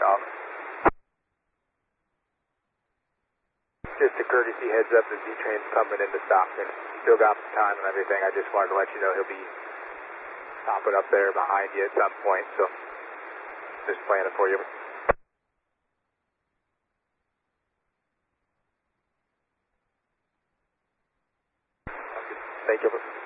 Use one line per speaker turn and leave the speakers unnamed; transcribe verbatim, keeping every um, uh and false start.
off. Just a courtesy heads up, the Z-Train's coming into Stockton. Still got some time and everything. I just wanted to let you know he'll be stopping up there behind you at some point, so just planning for you. Thank you.